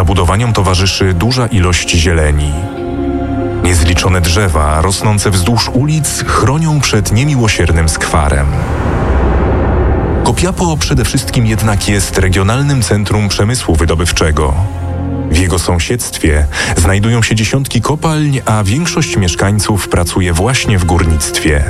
Zabudowaniom towarzyszy duża ilość zieleni. Niezliczone drzewa rosnące wzdłuż ulic chronią przed niemiłosiernym skwarem. Copiapó przede wszystkim jednak jest regionalnym centrum przemysłu wydobywczego. W jego sąsiedztwie znajdują się dziesiątki kopalń, a większość mieszkańców pracuje właśnie w górnictwie.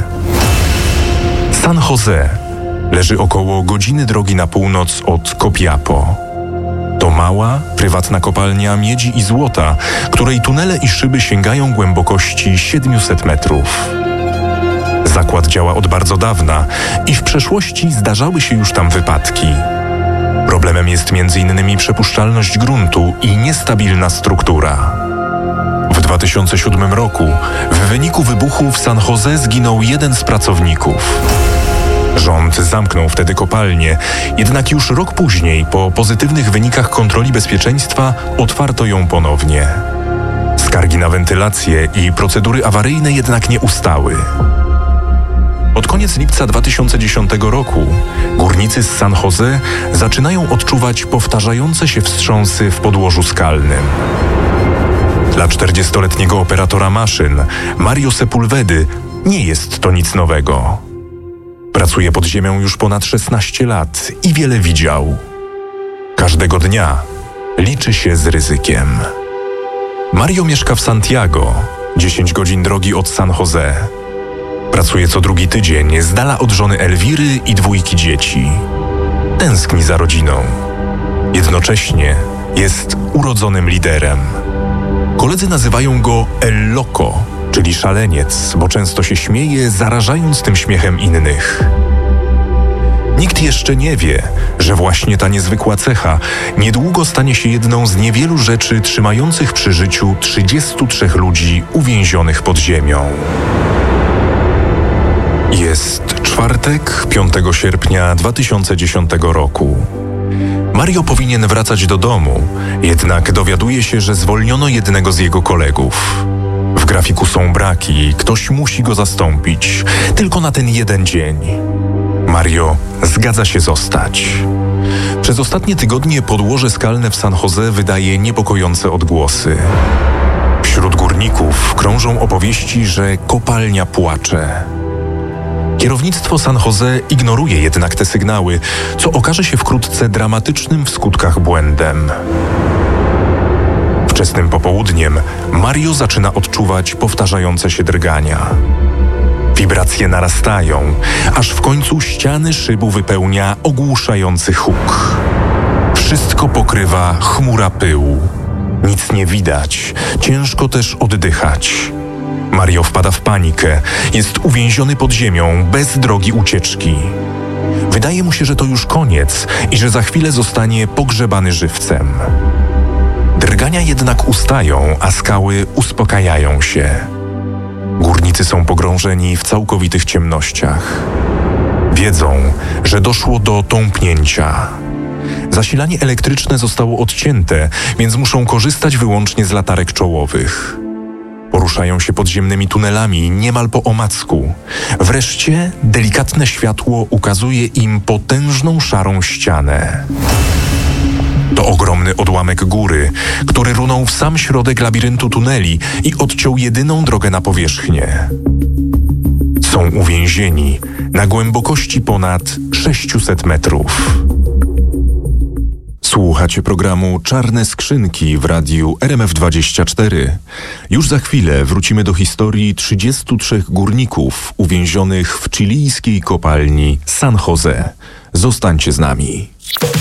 San José leży około godziny drogi na północ od Copiapó. To mała, prywatna kopalnia miedzi i złota, której tunele i szyby sięgają głębokości 700 metrów. Zakład działa od bardzo dawna i w przeszłości zdarzały się już tam wypadki. Problemem jest m.in. przepuszczalność gruntu i niestabilna struktura. W 2007 roku w wyniku wybuchu w San José zginął jeden z pracowników. Rząd zamknął wtedy kopalnię, jednak już rok później, po pozytywnych wynikach kontroli bezpieczeństwa, otwarto ją ponownie. Skargi na wentylację i procedury awaryjne jednak nie ustały. Pod koniec lipca 2010 roku górnicy z San José zaczynają odczuwać powtarzające się wstrząsy w podłożu skalnym. Dla 40-letniego operatora maszyn Mario Sepulvedy nie jest to nic nowego. Pracuje pod ziemią już ponad 16 lat i wiele widział. Każdego dnia liczy się z ryzykiem. Mario mieszka w Santiago, 10 godzin drogi od San José. Pracuje co drugi tydzień z dala od żony Elwiry i 2 dzieci. Tęskni za rodziną. Jednocześnie jest urodzonym liderem. Koledzy nazywają go El Loco, czyli szaleniec, bo często się śmieje, zarażając tym śmiechem innych. Nikt jeszcze nie wie, że właśnie ta niezwykła cecha niedługo stanie się jedną z niewielu rzeczy trzymających przy życiu 33 ludzi uwięzionych pod ziemią. Jest czwartek, 5 sierpnia 2010 roku. Mario powinien wracać do domu, jednak dowiaduje się, że zwolniono jednego z jego kolegów. W grafiku są braki, ktoś musi go zastąpić, tylko na ten jeden dzień. Mario zgadza się zostać. Przez ostatnie tygodnie podłoże skalne w San José wydaje niepokojące odgłosy. Wśród górników krążą opowieści, że kopalnia płacze. Kierownictwo San José ignoruje jednak te sygnały, co okaże się wkrótce dramatycznym w skutkach błędem. Wczesnym popołudniem Mario zaczyna odczuwać powtarzające się drgania. Wibracje narastają, aż w końcu ściany szybu wypełnia ogłuszający huk. Wszystko pokrywa chmura pyłu. Nic nie widać, ciężko też oddychać. Mario wpada w panikę, jest uwięziony pod ziemią, bez drogi ucieczki. Wydaje mu się, że to już koniec i że za chwilę zostanie pogrzebany żywcem. Drgania jednak ustają, a skały uspokajają się. Górnicy są pogrążeni w całkowitych ciemnościach. Wiedzą, że doszło do tąpnięcia. Zasilanie elektryczne zostało odcięte, więc muszą korzystać wyłącznie z latarek czołowych. Poruszają się podziemnymi tunelami niemal po omacku. Wreszcie delikatne światło ukazuje im potężną szarą ścianę. To ogromny odłamek góry, który runął w sam środek labiryntu tuneli i odciął jedyną drogę na powierzchnię. Są uwięzieni na głębokości ponad 600 metrów. Słuchacie programu Czarne Skrzynki w radiu RMF24. Już za chwilę wrócimy do historii 33 górników uwięzionych w chilijskiej kopalni San José. Zostańcie z nami.